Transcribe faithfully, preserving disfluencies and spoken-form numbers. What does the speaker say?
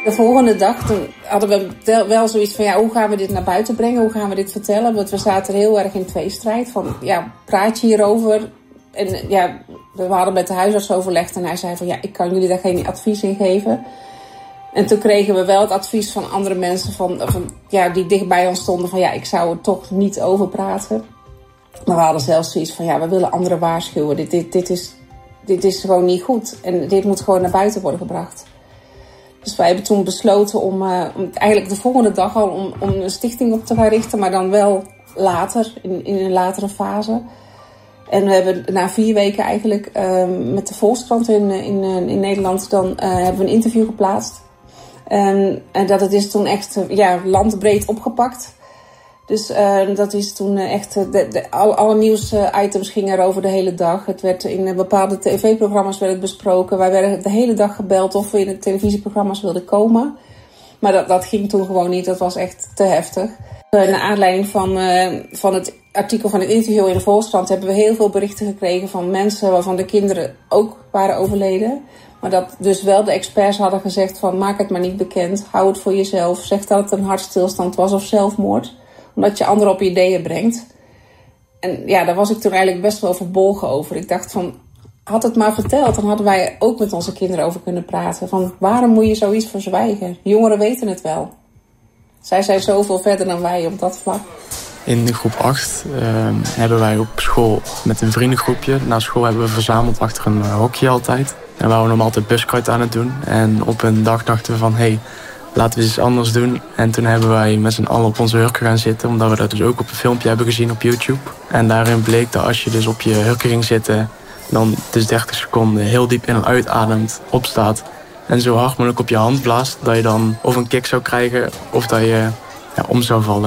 De volgende dag toen hadden we wel zoiets van, ja, hoe gaan we dit naar buiten brengen? Hoe gaan we dit vertellen? Want we zaten heel erg in tweestrijd. Van, ja, praat je hierover? En ja, we hadden met de huisarts overlegd en hij zei van, ja, ik kan jullie daar geen advies in geven. En toen kregen we wel het advies van andere mensen van, van, ja, die dichtbij ons stonden van, ja, ik zou er toch niet over praten. Maar we hadden zelfs zoiets van, ja, we willen anderen waarschuwen. Dit, dit, dit, is, dit is gewoon niet goed. En dit moet gewoon naar buiten worden gebracht. Dus wij hebben toen besloten om, uh, om eigenlijk de volgende dag al om, om een stichting op te gaan richten. Maar dan wel later, in, in een latere fase. En we hebben na vier weken eigenlijk uh, met de Volkskrant in, in, in Nederland dan uh, hebben we een interview geplaatst. En, en dat het is toen echt uh, ja, landbreed opgepakt. Dus uh, dat is toen uh, echt, uh, de, de, alle, alle nieuwsitems gingen erover de hele dag. Het werd in uh, bepaalde tv-programma's werd het besproken. Wij werden de hele dag gebeld of we in de televisieprogramma's wilden komen. Maar dat, dat ging toen gewoon niet, dat was echt te heftig. Uh, naar aanleiding van, uh, van het artikel van het interview in de Volkskrant hebben we heel veel berichten gekregen van mensen waarvan de kinderen ook waren overleden. Maar dat dus wel de experts hadden gezegd van, maak het maar niet bekend, hou het voor jezelf. Zeg dat het een hartstilstand was of zelfmoord. Omdat je anderen op ideeën brengt. En ja, daar was ik toen eigenlijk best wel verbolgen over. Ik dacht van, had het maar verteld, dan hadden wij ook met onze kinderen over kunnen praten. Van, waarom moet je zoiets verzwijgen? Jongeren weten het wel. Zij zijn zoveel verder dan wij op dat vlak. In groep acht uh, hebben wij op school met een vriendengroepje. Na school hebben we verzameld achter een uh, hokje altijd. En waar we nog altijd buskruid aan het doen. En op een dag dachten we van, hé, hey, laten we iets anders doen. En toen hebben wij met z'n allen op onze hurken gaan zitten. Omdat we dat dus ook op een filmpje hebben gezien op YouTube. En daarin bleek dat als je dus op je hurken ging zitten, dan dus dertig seconden heel diep in en uitademt, opstaat. En zo hard mogelijk op je hand blaast. Dat je dan of een kick zou krijgen of dat je ja, om zou vallen.